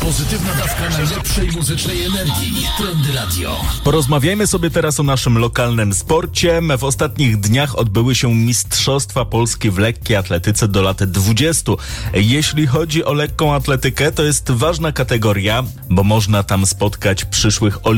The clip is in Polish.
Pozytywna dawka najlepszej muzycznej energii. Trendy Radio. Porozmawiajmy sobie teraz o naszym lokalnym sporcie. W ostatnich dniach odbyły się Mistrzostwa Polski w lekkiej atletyce do lat 20. Jeśli chodzi o lekką atletykę, to jest ważna kategoria, bo można tam spotkać przyszłych olimpijczyków.